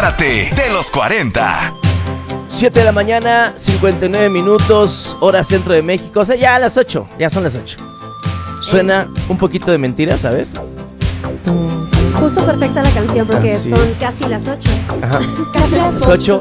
Párate de los 40. 7 de la mañana, 59 minutos, hora centro de México. O sea, ya a las 8, ya son las 8. Suena un poquito de mentiras, a ver. Justo perfecta la canción porque Así son es. casi las 8. Ajá. Casi las 8.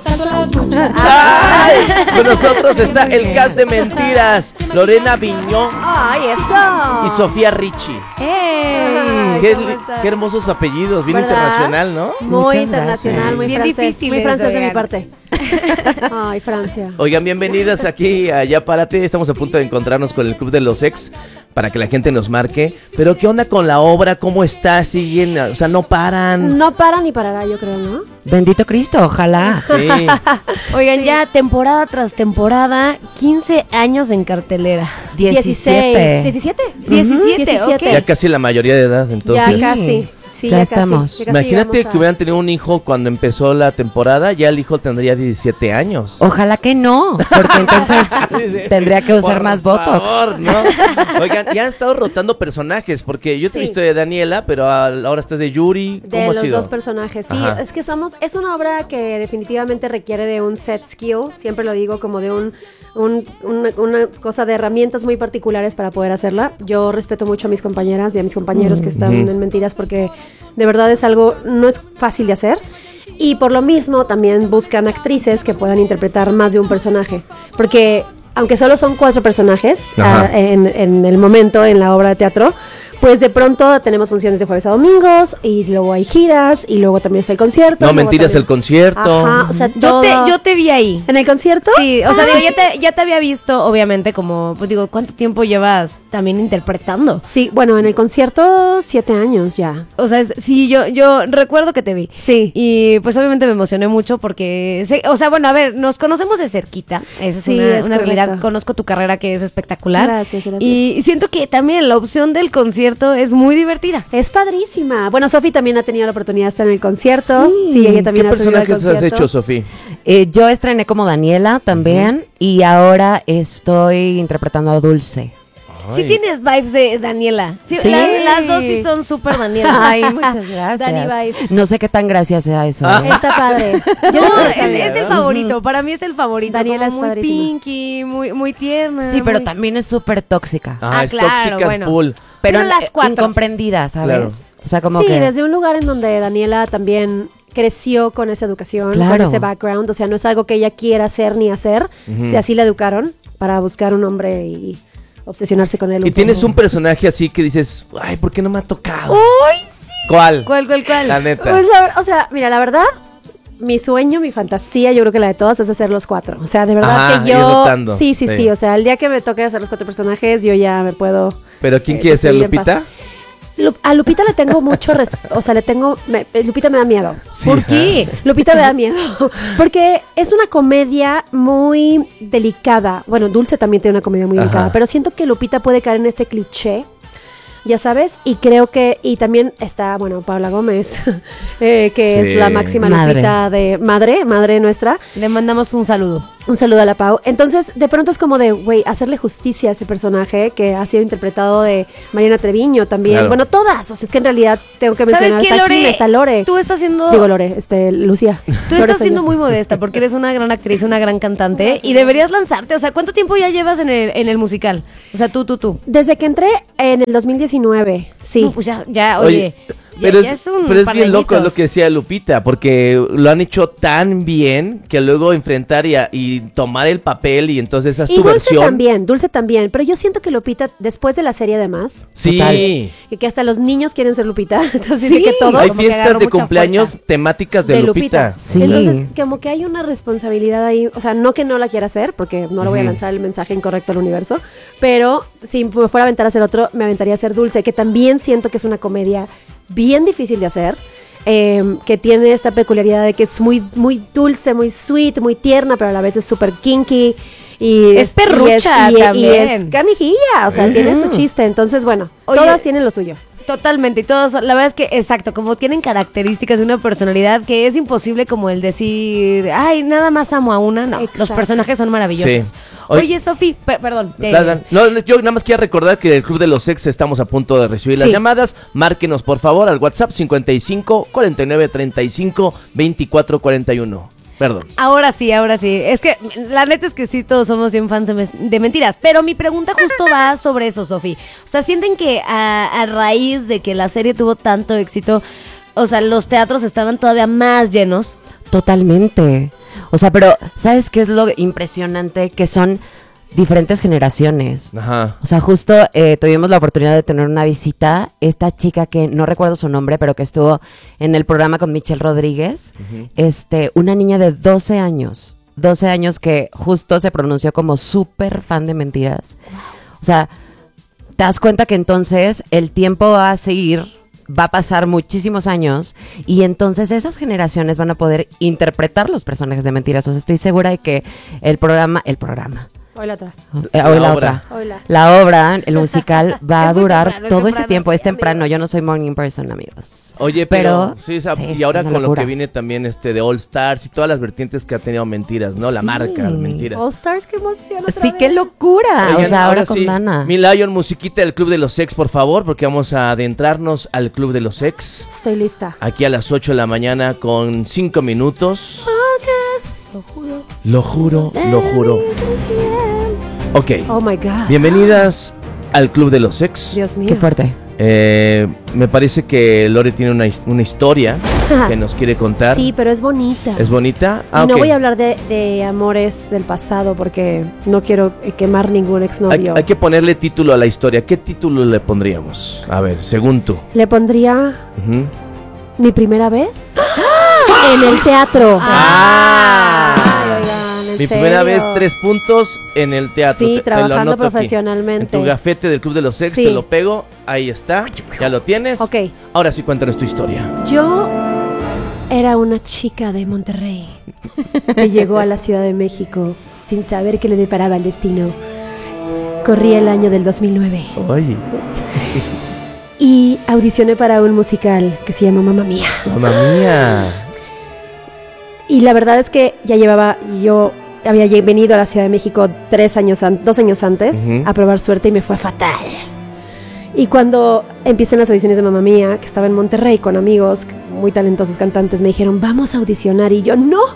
¡Ay! Con nosotros está el cast de mentiras. Lorena Viñó ¡Ay, eso! y Sofía Richie. Ay, Qué, ¿cómo estás? qué hermosos apellidos, bien ¿Verdad? internacional, ¿no? Muy Muchas internacional, gracias. muy Bien francés. difícil Muy eso, francés de mi oigan. parte. Ay, Francia. Oigan, bienvenidas aquí a Ya Párate. Estamos a punto de encontrarnos con el Club de los Ex para que la gente nos marque. Pero ¿qué onda con la obra? ¿Cómo está? ¿Siguen? O sea, no paran. No para ni parará, yo creo, ¿no? Bendito Cristo, ojalá. Sí. Oigan, ya temporada tras temporada, 15 años en cartelera. 17. 17. 17, ok. Ya casi la mayoría de edad, entonces. Ya Sí. casi. Sí, Ya casi, estamos. ya casi Imagínate llegamos que hubieran tenido un hijo cuando empezó la temporada, ya el hijo tendría 17 años. Ojalá que no, porque entonces tendría que usar más Botox. Favor, ¿no? Oigan, ya han estado rotando personajes, porque yo te he Sí. visto de Daniela, pero ahora estás de Yuri. De ¿Cómo ha los sido? dos personajes, sí, Ajá. es que es una obra que definitivamente requiere de un set skill, siempre lo digo, como de una cosa de herramientas muy particulares para poder hacerla. Yo respeto mucho a mis compañeras y a mis compañeros que están en Mentiras porque de verdad es algo, no es fácil de hacer. Y por lo mismo también buscan actrices que puedan interpretar más de un personaje, porque aunque solo son 4 personajes Ajá. en el momento en la obra de teatro, pues de pronto tenemos funciones de jueves a domingos y luego hay giras y luego también está el concierto. No, luego Mentiras, también- el concierto. Ajá, o sea, Yo te vi ahí. ¿En el concierto? Sí, o sea, digo, ya te había visto, obviamente, como, pues digo, ¿cuánto tiempo llevas también interpretando? Sí, bueno, en el concierto 7 años ya. O sea, sí, yo recuerdo que te vi. Sí. Y pues obviamente me emocioné mucho porque, o sea, bueno, a ver, nos conocemos de cerquita. Esa Sí, es es una realidad. correcto. Conozco tu carrera que es espectacular. Gracias, gracias. Y siento que también la opción del concierto es muy divertida. Es padrísima. Bueno, Sofi también ha tenido la oportunidad de estar en el concierto. Sí. Sí, ella ¿Qué también ha subido al personajes has concierto. hecho, Sofía? Yo estrené como Daniela también y ahora estoy interpretando a Dulce. Sí tienes vibes de Daniela. Sí, Sí. Las dos sí son súper Daniela. Ay, muchas gracias. Dani vibes. No sé qué tan gracias sea eso. ¿eh? Está padre. Yo No, creo que está bien. es el favorito. Para mí es el favorito. Daniela como es muy padrísima. pinky, muy tierna. Sí, pero muy- también es súper tóxica. Es claro, tóxica bueno. full. Pero las 4. Incomprendida, ¿sabes? Claro. O sea, como Sí, que... desde un lugar en donde Daniela también creció con esa educación, con Claro. ese background. O sea, no es algo que ella quiera hacer ni hacer. Si así la educaron para buscar un hombre y obsesionarse con él. Y tienes un personaje así que dices, ay, ¿por qué no me ha tocado? ¡Uy, sí! ¿Cuál? ¿Cuál? La neta. Pues o sea, mira, la verdad, mi sueño, mi fantasía, yo creo que la de todas es hacer los 4. O sea, de verdad Ajá, que ir yo... rotando. Sí. Sí. O sea, el día que me toque hacer los 4 personajes, yo ya me puedo... ¿Pero quién quiere ser, despedir en Lupita? paz. A Lupita le tengo mucho o sea, Lupita me da miedo. Sí, ¿Por ajá. qué? Lupita me da miedo. Porque es una comedia muy delicada. Bueno, Dulce también tiene una comedia muy delicada. Ajá. Pero siento que Lupita puede caer en este cliché. Ya sabes, y creo que, y también está, bueno, Paula Gómez, que Sí. es la máxima Madre. Lupita de madre nuestra. Le mandamos un saludo. Un saludo a la Pau. Entonces, de pronto es como de, güey, hacerle justicia a ese personaje que ha sido interpretado de Mariana Treviño también. Claro. Bueno, todas. O sea, es que en realidad tengo que ¿Sabes mencionar. qué, Está Lore? Jime, está Lore. Tú estás siendo... Digo Lore, Lucía. Tú Lore estás soy siendo yo. muy modesta porque eres una gran actriz, una gran cantante y deberías lanzarte. O sea, ¿cuánto tiempo ya llevas en el musical? O sea, tú. Desde que entré en el 2019, sí. No, pues ya, oye. Pero ya es, un pero es par bien de loco añitos. lo que decía Lupita, porque lo han hecho tan bien que luego enfrentar y tomar el papel y entonces haz Y tu Dulce versión. Dulce también. Pero yo siento que Lupita, después de la serie además, Sí, Total. y que hasta los niños quieren ser Lupita. Entonces, Sí. que todos hay como que fiestas agarró de mucha cumpleaños fuerza. temáticas de Lupita. Sí. Entonces, como que hay una responsabilidad ahí, o sea, no que no la quiera hacer, porque no le voy a lanzar el mensaje incorrecto al universo, pero si me fuera a aventar a hacer otro, me aventaría a hacer Dulce, que también siento que es una comedia bien difícil de hacer, que tiene esta peculiaridad de que es muy, muy dulce, muy sweet, muy tierna, pero a la vez es súper kinky. Y Es perrucha y es también. canijilla, o sea, tiene su chiste. Entonces, bueno, Oye, todas tienen lo suyo. Totalmente, y todos, la verdad es que, exacto, como tienen características de una personalidad que es imposible como el decir, ay, nada más amo a una, no, Exacto. los personajes son maravillosos. Sí. Oye, Sofi, perdón. No, yo nada más quiero recordar que el Club de los Ex estamos a punto de recibir las Sí. llamadas. Márquenos por favor al WhatsApp 55 49 35 24 41. Perdón. Ahora sí. Es que la neta es que sí, todos somos bien fans de mentiras. Pero mi pregunta justo va sobre eso, Sofi. O sea, ¿sienten que a raíz de que la serie tuvo tanto éxito, o sea, los teatros estaban todavía más llenos? Totalmente. O sea, pero ¿sabes qué es lo impresionante? Que son diferentes generaciones. Ajá. O sea, justo tuvimos la oportunidad de tener una visita. Esta chica que no recuerdo su nombre, pero que estuvo en el programa con Michelle Rodríguez. Una niña de 12 años. 12 años que justo se pronunció como súper fan de mentiras. O sea, te das cuenta que entonces el tiempo va a seguir, va a pasar muchísimos años y entonces esas generaciones van a poder interpretar los personajes de mentiras. O sea, estoy segura de que el programa Hoy la otra. hoy la otra. Hola. La obra, el musical, va a Es muy durar temprano, es todo ese temprano, tiempo. sí, Es temprano. amigos. Yo no soy morning person, amigos. Oye, pero sí, sí, y es ahora una con lo locura. que viene también de All Stars y todas las vertientes que ha tenido Mentiras, ¿no? La Sí. marca, Mentiras. All Stars, qué emoción. otra Sí, qué vez. locura. Oigan, o sea, ahora con sí, Dana. Mi Lion, musiquita del Club de los Ex, por favor, porque vamos a adentrarnos al Club de los Ex. Estoy lista. Aquí a las 8 de la mañana con 5 minutos. Lo juro. Lo juro, lo juro. Ok, Oh my God. bienvenidas al Club de los Ex. Dios mío. Qué fuerte. Me parece que Lore tiene una historia que nos quiere contar. Sí, pero es bonita. ¿Es bonita? Y no ok. voy a hablar de amores del pasado porque no quiero quemar ningún Hay, exnovio. hay que ponerle título a la historia. ¿Qué título le pondríamos? A ver, según tú. Le pondría Ujú. mi primera vez en el teatro. Ah. Ay, oigan, ¿en Mi serio? primera vez, 3 puntos en el teatro. Sí, Te lo trabajando anoto aquí. profesionalmente. En tu gafete del Club de los Ex, Sí. te lo pego. Ahí está. ¿Ya lo tienes? Ok. Ahora sí, cuéntanos tu historia. Yo era una chica de Monterrey que llegó a la Ciudad de México sin saber qué le deparaba el destino. Corría el año del 2009 Oye, y audicioné para un musical que se llama Mamma Mía. mamá mía. Y la verdad es que yo había venido a la Ciudad de México 2 años antes Ujú. a probar suerte y me fue fatal. Y cuando empiezan las audiciones de Mamma Mía, que estaba en Monterrey con amigos muy talentosos cantantes, me dijeron, vamos a audicionar. Y yo, no,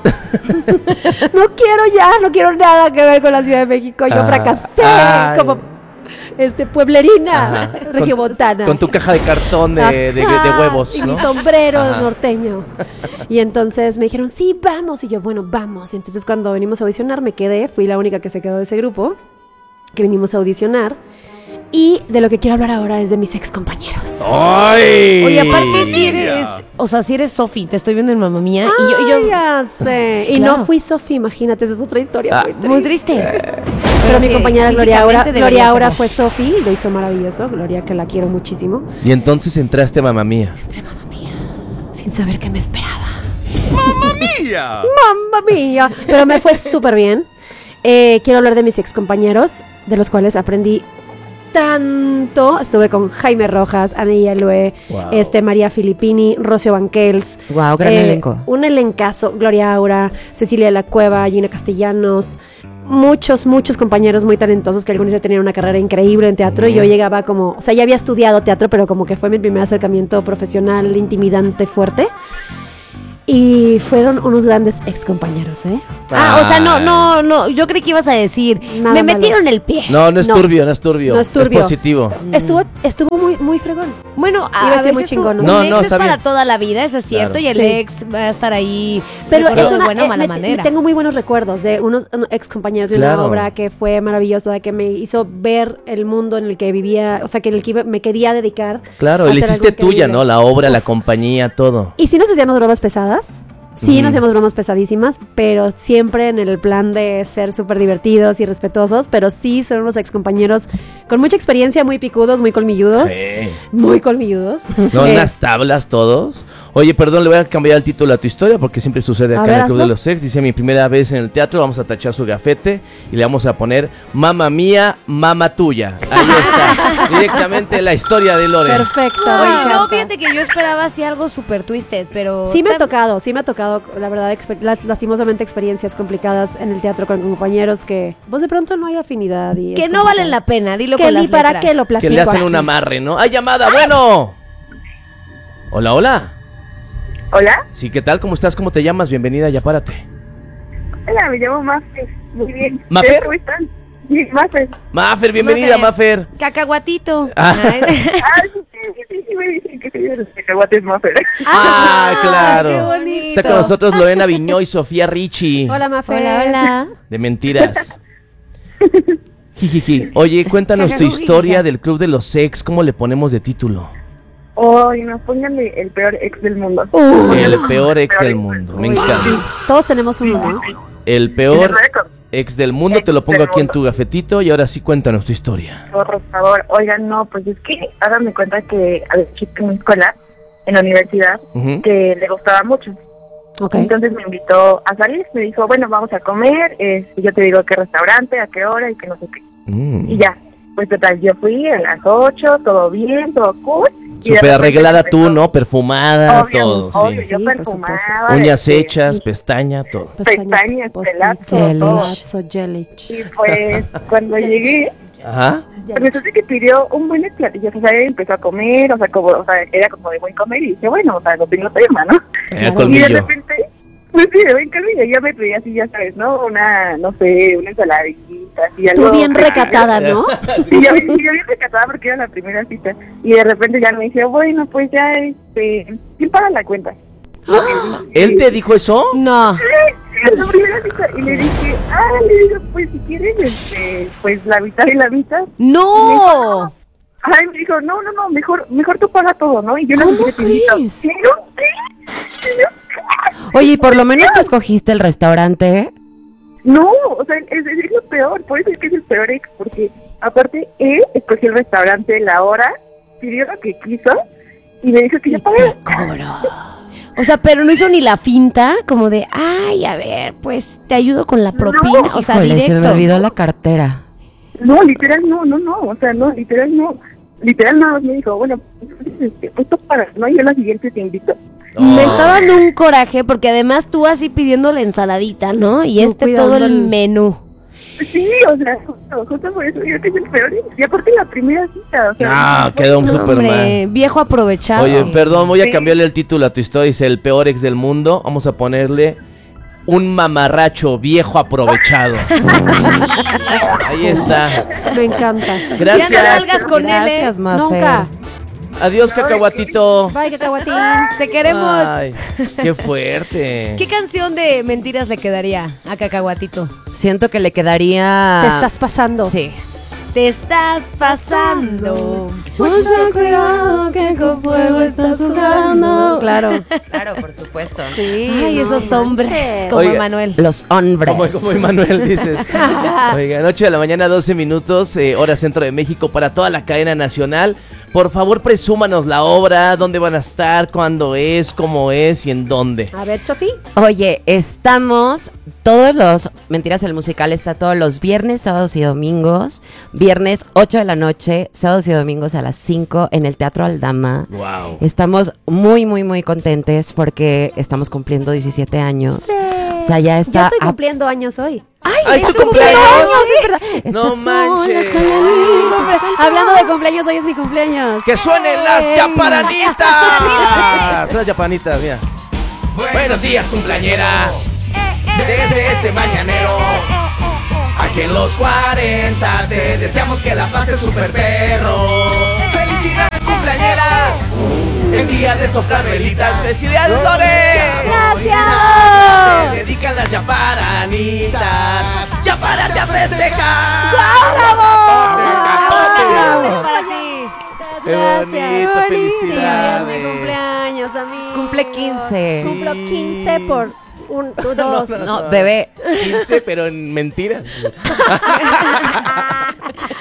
no quiero nada que ver con la Ciudad de México. Yo Ah, fracasé ay. como pueblerina, Ajá. regiobotana. Con tu caja de cartón de Ajá, huevos, y ¿no? mi sombrero Ajá. norteño. Y entonces me dijeron, sí, vamos. Y yo, bueno, vamos. Y entonces cuando venimos a audicionar me quedé, fui la única que se quedó de ese grupo, que vinimos a audicionar. Y de lo que quiero hablar ahora es de mis ex compañeros. ¡Ay! Oye, aparte si eres Sofi, te estoy viendo en Mamma Mía y yo ya sé. Sí, Y claro. no fui Sofía, imagínate, esa es otra historia muy triste. Pero mi sí, compañera Gloria físicamente Aura debería ahora serlo. fue Sofía y lo hizo maravilloso. Gloria, que la quiero muchísimo. Y entonces entraste a mamá mía. Entre Mamma Mía, sin saber qué me esperaba. ¡Mamma mía! Pero me fue súper bien. Quiero hablar de mis ex compañeros, de los cuales aprendí tanto. Estuve con Jaime Rojas, Anaí Alue, Wow. María Filippini, Rocio Banquels. Wow, gran elenco. Un elencazo. Gloria Aura, Cecilia de la Cueva, Gina Castellanos. Muchos compañeros muy talentosos que algunos ya tenían una carrera increíble en teatro y yo llegaba como, o sea, ya había estudiado teatro, pero como que fue mi primer acercamiento profesional, intimidante, fuerte. Y fueron unos grandes ex compañeros, ¿eh? Ah, o sea, no, yo creí que ibas a decir, Nada me malo. metieron el pie. No, no es No. turbio, no es turbio. No es turbio. positivo. Estuvo muy fregón. Bueno, Iba a a ser muy veces chingón, un ¿no? ex No, es está para bien. toda la vida, eso es cierto, Claro. y el Sí. ex va a estar ahí Pero recordado es una, de buena o mala manera. tengo muy buenos recuerdos de unos ex compañeros de Claro. una obra que fue maravillosa, que me hizo ver el mundo en el que vivía, o sea, que en el que me quería dedicar. Claro, a le hacer hiciste algo tuya, increíble. ¿no? La obra, la compañía, todo. Y sí nos hacíamos bromas pesadas. Sí, Ujú. nos hacíamos bromas pesadísimas, pero siempre en el plan de ser súper divertidos y respetuosos. Pero sí, son unos ex compañeros con mucha experiencia, muy picudos, muy colmilludos. Sí. Muy colmilludos. ¿No Eh, unas tablas todos? Oye, perdón, le voy a cambiar el título a tu historia porque siempre sucede A acá ver, en el Club hazlo. de los Ex. Dice: mi primera vez en el teatro, vamos a tachar su gafete y le vamos a poner mamá mía, mamá tuya. Ahí está, directamente la historia de Lore. Perfecto. me Oye, no, encanta. fíjate que yo esperaba así algo súper twisted, pero... Sí me ha tocado, la verdad, lastimosamente experiencias complicadas en el teatro con compañeros que, pues de pronto no hay afinidad y Que es no complicado. valen la pena, dilo Que con ni las para letras. qué lo platico Que le hacen aquí. un amarre, ¿no? ¡Hay llamada! ¡Bueno! Hola, hola. Hola, Sí, ¿qué tal? ¿Cómo estás? ¿Cómo te llamas? Bienvenida, ya párate. hola, me llamo Mafer. Muy bien. ¿Mafer? ¿Ustedes ¿Cómo están? Sí, Mafer. Mafer, bienvenida, Mafer. Cacahuatito. Ah. Ay. Sí, me dicen que soy de los cacahuates Mafer. Ah, qué claro. bonito. Está con nosotros Lorena Viñó y Sofía Richie. Hola, Mafer. Hola, hola. De mentiras. Jijiji. Oye, cuéntanos tu Jajajujija. historia del Club de los Ex. ¿Cómo le ponemos de título? Ay, no, pónganle el peor ex del mundo. El peor ex del mundo. Me encanta. Todos tenemos uno, ¿no? El peor ex del mundo. Te lo pongo aquí en tu gafetito. Y ahora sí, cuéntanos tu historia. Por favor, oigan, no, pues es que háganme cuenta que había chica en mi escuela, en la universidad, Ujú. que le gustaba mucho. Ok. Entonces me invitó a salir, me dijo, bueno, vamos a comer, yo te digo qué restaurante, a qué hora y que no sé qué. Mm. Y ya, pues total, yo fui a las 8, todo bien, todo cool. y de Súper repente arreglada empezó- tú, ¿no? Perfumada, Obvio, todo. obvio, Sí. yo Sí, por perfumada. Uñas hechas, pestaña, todo. Pestañas, pelazo, Gelish. todo. Palazzo Jellich. Y pues, cuando llegué, Ajá. pues resulta que pidió un buen platillo, o sea, él empezó a comer, o sea, era como de buen comer, y dije, bueno, o sea, no tengo tema, ¿no? Tenía Y de colmillo. repente, pues sí, de buen colmillo, yo me pedí así, ya sabes, ¿no? No sé, una ensaladita, así algo. Tú bien sencillo. recatada, ¿no? Y yo bien recatada porque era la primera cita. Y de repente ya me dice, bueno, pues ya, ¿quién paga la cuenta? ¿Él te dijo eso? No. La primera cita. Y le dije, le digo, pues si quieres, pues la mitad y la mitad. No. Ay, me dijo, no, mejor tú paga todo, ¿no? Y yo ¿Cómo le dije, crees? ¿sí? Oye, y por lo menos tú escogiste el restaurante. No, o sea, es lo peor, por eso es que es el peor ex, porque aparte él escogió el restaurante, la hora, pidió lo que quiso y me dijo que ya pagué. O sea, pero no hizo ni la finta, como de, ay, a ver, pues te ayudo con la propina. O sea, Híjole, directo. se me olvidó la cartera. No, literal no, o sea, no, literal no. Literal nada más me dijo, bueno, pues tú pagas, ¿no? Y yo la siguiente te invito. Me está dando un coraje porque además tú así pidiendo la ensaladita, ¿no? Y Tú este todo cuidando el el- menú. Sí, o sea, justo por eso yo que es el peor ex. Y aparte la primera cita, o sea. No, quedó un No, Superman. hombre, viejo aprovechado. Oye, perdón, voy a Sí. cambiarle el título a tu historia. Dice: el peor ex del mundo. Vamos a ponerle un mamarracho viejo aprovechado. Ahí está. Me encanta. Gracias. Ya no salgas con Gracias, él. Mafer. Nunca. Adiós, cacahuatito. Bye, cacahuatín. Te queremos. Ay, qué fuerte. ¿Qué canción de mentiras le quedaría a Cacahuatito? Siento que le quedaría. Te estás pasando. Sí. Te estás pasando. Mucho cuidado que con fuego estás jugando. Claro. Claro, por supuesto. Sí. Ay, no esos hombres manches. como Oiga. Emanuel. Los hombres. Como Emanuel dice. Oiga, 8 de la mañana, 12 minutos, hora centro de México, para toda la cadena nacional. Por favor, presúmanos la obra, dónde van a estar, cuándo es, cómo es y en dónde. A ver, Chofi. Oye, estamos todos los Mentiras el musical está todos los viernes, sábados y domingos. Viernes 8 de la noche, sábados y domingos a las 5 en el Teatro Aldama. Wow. Estamos muy, muy, muy contentes porque estamos cumpliendo 17 años. O sea, ya Yo está. estoy cumpliendo años hoy. ¡Ay, tu ¡Es tu cumpleaños! es verdad. No Estas son manches. las mañanitas. Hablando de cumpleaños, hoy es mi cumpleaños. ¡Que suenen las chaparanitas! Son las chapanitas, mira. Buenos días, cumpleañera. Desde este mañanero. Aquí en los 40 te deseamos que la pases super perro. ¡Felicidades, cumpleañera! Es día de soplar velitas. ¡Felicidades, Lore! ¡Gracias! Te dedican las chaparanitas. ¡Ya párate a festejar! Para ti. ¡Qué bonito! Es mi ¡Felicidades! cumpleaños, amigo. Cumple 15. Cumplo 15 por dos. No, bebé. 15, pero en mentiras.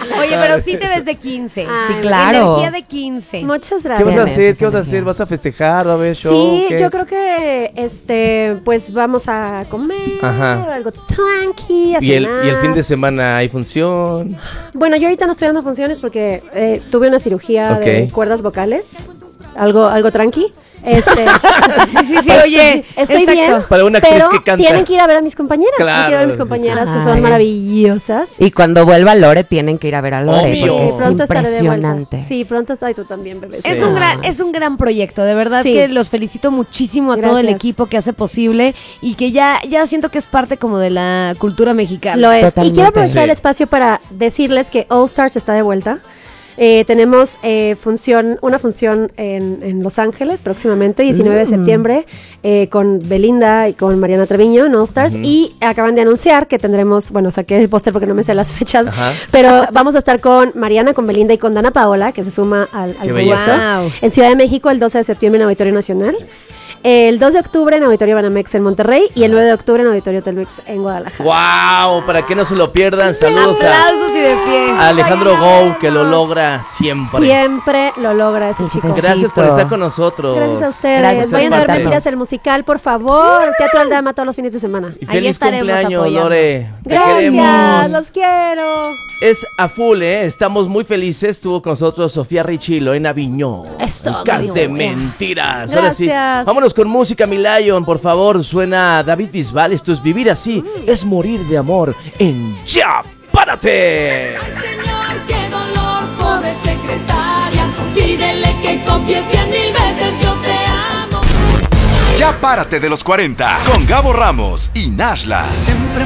Oye, pero sí te ves de 15. Ay, Sí, claro. Energía de 15. Muchas ¿Qué gracias. vas a Tienes hacer? esa ¿Qué vas a energía. hacer? ¿Vas a festejar? ¿Va a haber show? Sí, ¿Qué? yo creo que pues vamos a comer, Ajá. algo tranqui, a Y el cenar. fin de semana hay función. Bueno, yo ahorita no estoy dando funciones porque tuve una cirugía de Ok. cuerdas vocales. Algo tranqui. Sí, oye. Estoy exacto. bien. Para una actriz pero que canta. tienen que ir a ver a mis compañeras. Tienen que ir a ver a mis Claro, sí, compañeras sí. que son Ay. maravillosas. Y cuando vuelva Lore, tienen que ir a ver a Lore, Obvio. porque es Pronto estaré de vuelta. impresionante. Sí, pronto está. Y tú también, bebé. Es Sí. un gran proyecto, de verdad Sí. que los felicito muchísimo a todo el Gracias. equipo que hace posible y que ya siento que es parte como de la cultura mexicana. Lo es. Totalmente. Y quiero aprovechar el Sí. espacio para decirles que All Stars está de vuelta. Tenemos una función en Los Ángeles próximamente, 19 de septiembre, con Belinda y con Mariana Treviño en All Stars. Y acaban de anunciar que tendremos, bueno, saqué el póster porque no me sé las fechas, Ajá. pero vamos a estar con Mariana, con Belinda y con Dana Paola, que se suma al Qué concurso, belleza. Wow. en Ciudad de México el 12 de septiembre en Auditorio Nacional. El 2 de octubre en Auditorio Banamex en Monterrey y el 9 de octubre en Auditorio Telmex en Guadalajara. ¡Wow! Para que no se lo pierdan, saludos Aplausos y de pie. a Alejandro Gou, que lo logra siempre. Siempre lo logra ese chico. Gracias. Gracias por estar con nosotros. Gracias a ustedes. Gracias por Vayan a ver invitarnos. Mentiras el musical, por favor. Teatro Aldama todos los fines de semana. Y Ahí feliz estaremos cumpleaños, apoyando. Lore. Te Gracias, queremos. los quiero. Es a full, ¿eh? Estamos muy felices. Estuvo con nosotros Sofía Richilo en Aviñón. Eso, El cast de Gabriel. mentiras. Ahora sí. Gracias. Vámonos con música, mi Lion, por favor. Suena David Bisbal. Esto es Vivir Así. Es morir de amor en Ya Párate. Señor, qué dolor, pobre secretaria. Pídele que copie 100,000 veces yo te amo. Ya Párate de los 40 con Gabo Ramos y Nashla. Siempre